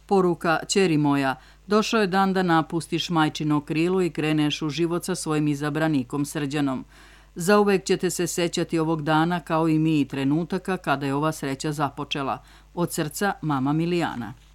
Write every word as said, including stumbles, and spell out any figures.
Poruka: ćeri moja, došao je dan da napustiš majčino krilo i kreneš u život sa svojim izabranikom Srđanom. Zauvek ćete se sećati ovog dana kao i mi i trenutaka kada je ova sreća započela. Od srca, mama Milijana.